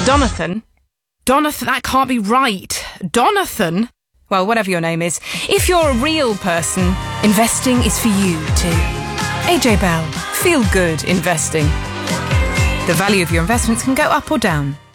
Donathan? Donathan, that can't be right. Donathan? Well, whatever your name is, if you're a real person, investing is for you too. AJ Bell, feel good investing. The value of your investments can go up or down.